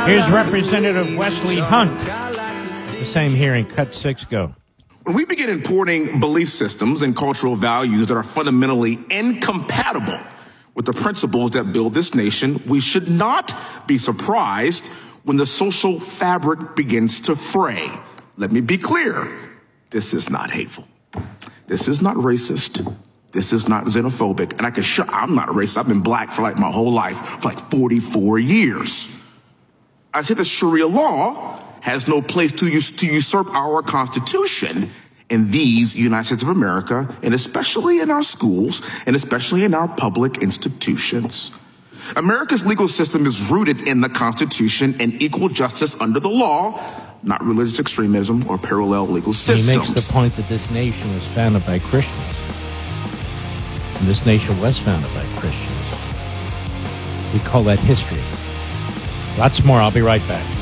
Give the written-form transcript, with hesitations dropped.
Here's Representative Wesley Hunt. The same here in Cut 6. Go. When we begin importing belief systems and cultural values that are fundamentally incompatible with the principles that build this nation, we should not be surprised when the social fabric begins to fray. Let me be clear. This is not hateful. This is not racist. This is not xenophobic. And I can show I'm not racist. I've been black for like my whole life, for like 44 years. I say that Sharia law has no place to usurp our Constitution in these United States of America, and especially in our schools, and especially in our public institutions. America's legal system is rooted in the Constitution and equal justice under the law, not religious extremism or parallel legal systems. He makes the point that this nation was founded by Christians. And this nation was founded by Christians. We call that history. Lots more. I'll be right back.